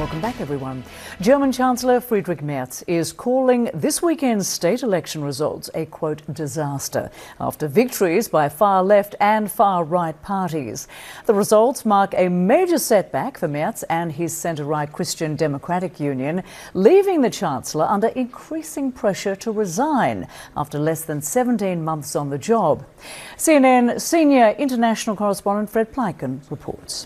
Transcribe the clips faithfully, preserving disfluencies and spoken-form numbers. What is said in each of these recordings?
Welcome back, everyone. German Chancellor Friedrich Merz is calling this weekend's state election results a, quote, disaster after victories by far-left and far-right parties. The results mark a major setback for Merz and his centre-right Christian Democratic Union, leaving the Chancellor under increasing pressure to resign after less than seventeen months on the job. C N N senior international correspondent Fred Pleiken reports.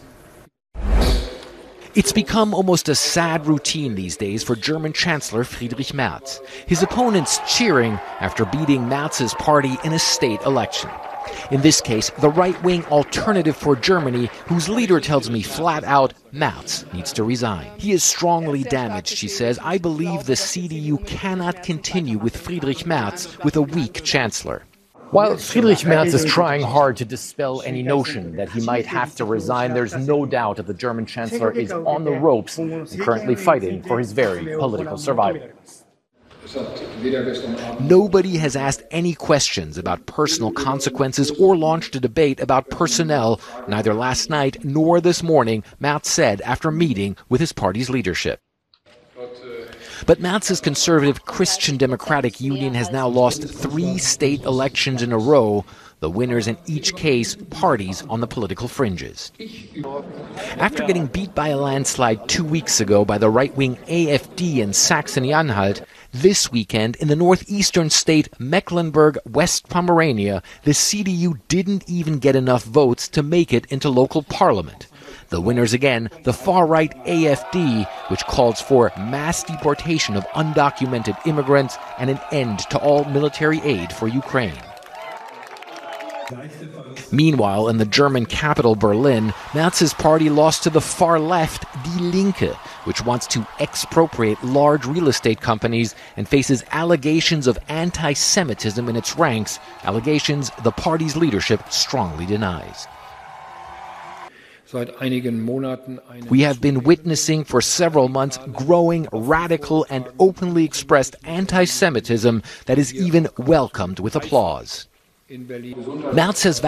It's become almost a sad routine these days for German Chancellor Friedrich Merz. His opponents cheering after beating Merz's party in a state election. In this case, the right-wing Alternative for Germany, whose leader tells me flat out, Merz needs to resign. He is strongly damaged, she says. I believe the C D U cannot continue with Friedrich Merz with a weak chancellor. While Friedrich Merz is trying hard to dispel any notion that he might have to resign, there's no doubt that the German Chancellor is on the ropes and currently fighting for his very political survival. Nobody has asked any questions about personal consequences or launched a debate about personnel, neither last night nor this morning, Merz said after meeting with his party's leadership. But Merz's conservative Christian Democratic Union has now lost three state elections in a row, the winners in each case parties on the political fringes. After getting beat by a landslide two weeks ago by the right-wing A F D in Saxony-Anhalt, this weekend in the northeastern state Mecklenburg-West Pomerania, the C D U didn't even get enough votes to make it into local parliament. The winners again, the far-right A F D, which calls for mass deportation of undocumented immigrants and an end to all military aid for Ukraine. Meanwhile, in the German capital Berlin, Merz's party lost to the far-left Die Linke, which wants to expropriate large real estate companies and faces allegations of anti-Semitism in its ranks, allegations the party's leadership strongly denies. We have been witnessing for several months growing radical and openly expressed anti-Semitism that is even welcomed with applause. Merz has